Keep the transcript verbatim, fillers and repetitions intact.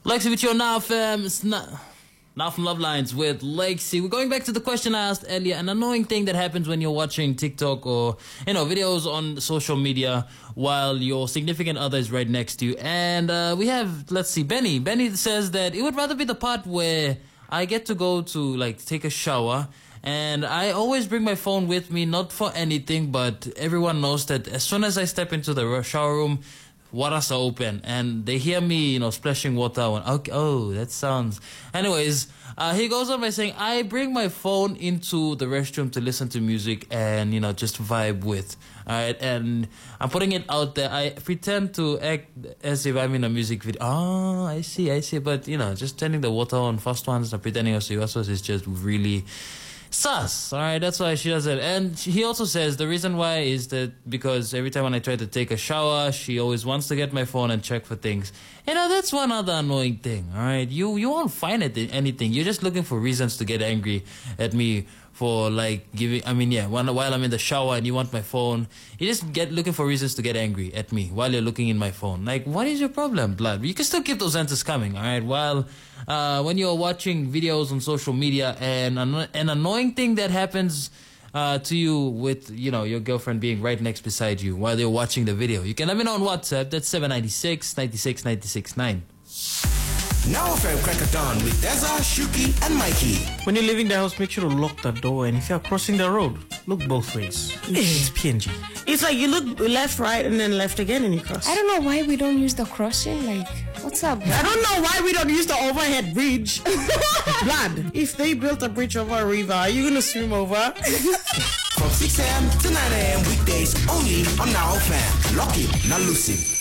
Lexi with your Now fam. It's not, now from Love Lines with Lexi. We're going back to the question I asked earlier. An annoying thing that happens when you're watching TikTok or, you know, videos on social media while your significant other is right next to you. And uh, we have, let's see, Benny. Benny says that it would rather be the part where I get to go to, like, take a shower. And I always bring my phone with me, not for anything, but everyone knows that as soon as I step into the shower room, waters are open, and they hear me, you know, splashing water. And, okay, oh, that sounds... Anyways, uh, he goes on by saying, I bring my phone into the restroom to listen to music and, you know, just vibe with. All right, and I'm putting it out there. I pretend to act as if I'm in a music video. Oh, I see, I see. But, you know, just turning the water on, first ones, and pretending as you also is just really... sus. All right, that's why she does it. And he also says the reason why is that because every time when I try to take a shower, she always wants to get my phone and check for things. You know, that's one other annoying thing. All right, you you won't find it in anything. You're just looking for reasons to get angry at me for like giving. I mean, yeah, while while I'm in the shower and you want my phone, you just get looking for reasons to get angry at me while you're looking in my phone. Like, what is your problem, blood? You can still keep those answers coming. All right, while. Uh, when you're watching videos on social media and an, an annoying thing that happens uh, to you with, you know, your girlfriend being right next beside you while you're watching the video, you can let me know on WhatsApp. That's seven nine six, nine six, nine six nine. Now fam, crack a dawn with Deza, Shuki and Mikey. When you're leaving the house, make sure to lock the door, and if you're crossing the road, look both ways. It's P N G. It's like you look left, right, and then left again and you cross. I don't know why we don't use the crossing. Like, what's up? I don't know why we don't use the overhead bridge. Blood. If they built a bridge over a river, are you gonna swim over? From six a.m. to nine a.m. weekdays only on Now Fam. Lock it, not lose it.